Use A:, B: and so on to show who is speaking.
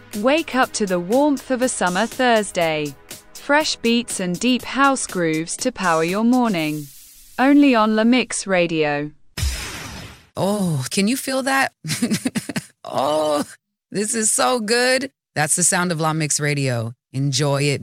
A: Wake up to the warmth of a summer Thursday. Fresh beats and deep house grooves to power your morning. Only on La Mix Radio.
B: Oh, can you feel that? Oh, this is so good. That's the sound of La Mix Radio. Enjoy it.